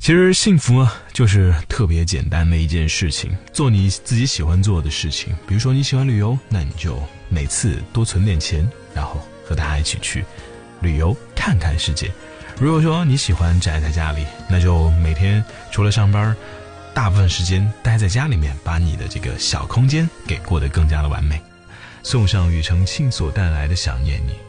其实幸福呢，就是特别简单的一件事情，做你自己喜欢做的事情。比如说你喜欢旅游，那你就每次多存点钱，然后和大家一起去旅游看看世界。如果说你喜欢宅在家里，那就每天除了上班，大部分时间待在家里面，把你的这个小空间给过得更加的完美。送上庾澄庆所带来的想念你。